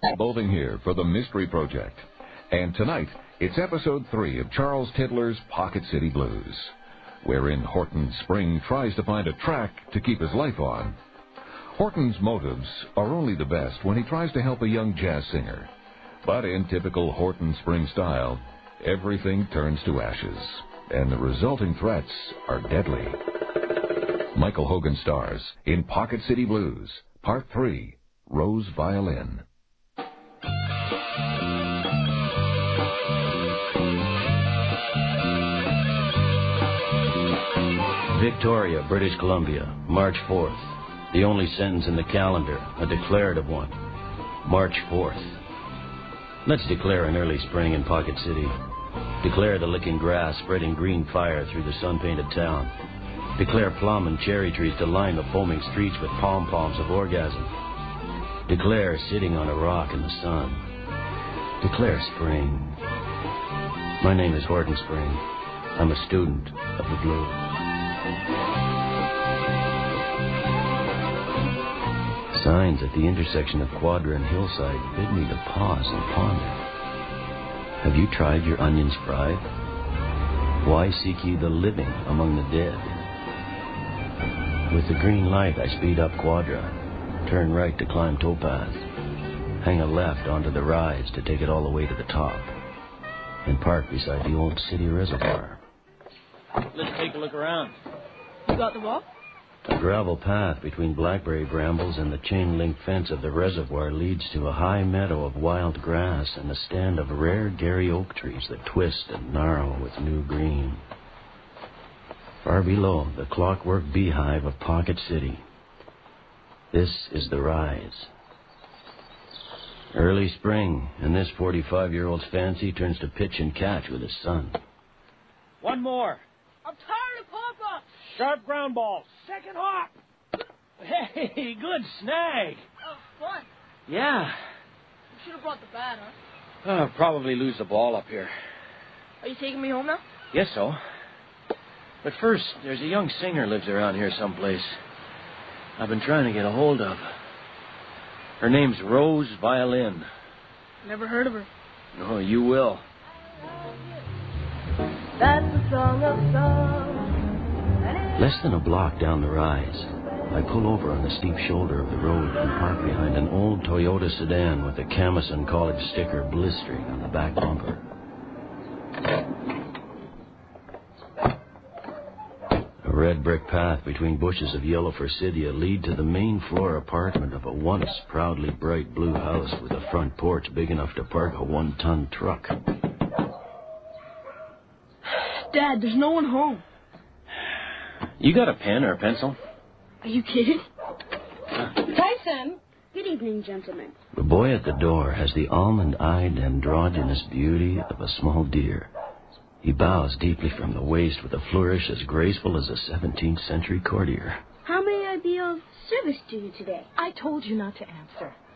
Bolding here for the Mystery Project. And tonight, it's episode 3 of Charles Tiddler's Pocket City Blues, wherein Horton Spring tries to find a track to keep his life on. Horton's motives are only the best when he tries to help a young jazz singer. But in typical Horton Spring style, everything turns to ashes, and the resulting threats are deadly. Michael Hogan stars in Pocket City Blues, Part 3, Rose Violin. Victoria, British Columbia, March 4th. The only sentence in the calendar, a declarative one. March 4th. Let's declare an early spring in Pocket City. Declare the licking grass spreading green fire through the sun-painted town. Declare plum and cherry trees to line the foaming streets with pom-poms of orgasm. Declare sitting on a rock in the sun. Declare spring. My name is Horton Spring. I'm a student of the blues. Signs at the intersection of Quadra and Hillside bid me to pause and ponder. Have you tried your onions fried? Why seek ye the living among the dead? With the green light, I speed up Quadra, turn right to climb Topaz, hang a left onto the rise to take it all the way to the top, and park beside the old city reservoir. Let's take a look around. You got the walk? A gravel path between blackberry brambles and the chain-link fence of the reservoir leads to a high meadow of wild grass and a stand of rare Gary oak trees that twist and gnarl with new green. Far below, the clockwork beehive of Pocket City. This is the rise. Early spring, and this 45-year-old's fancy turns to pitch and catch with his son. One more. I'm tired of pop-ups. Sharp ground ball. Second hop. Hey, good snag. Oh, fun. Yeah. You should have brought the bat, huh? I'll probably lose the ball up here. Are you taking me home now? Guess so. But first, there's a young singer lives around here someplace. I've been trying to get a hold of. Her name's Rose Violin. Never heard of her. Oh, you will. That's the song of songs. Less than a block down the rise, I pull over on the steep shoulder of the road and park behind an old Toyota sedan with a Camison College sticker blistering on the back bumper. A red brick path between bushes of yellow forsythia lead to the main floor apartment of a once proudly bright blue house with a front porch big enough to park a 1-ton truck. Dad, there's no one home. You got a pen or a pencil? Are you kidding? Tyson! Good evening, gentlemen. The boy at the door has the almond-eyed androgynous beauty of a small deer. He bows deeply from the waist with a flourish as graceful as a 17th century courtier. How may I be of service to you today? I told you not to answer.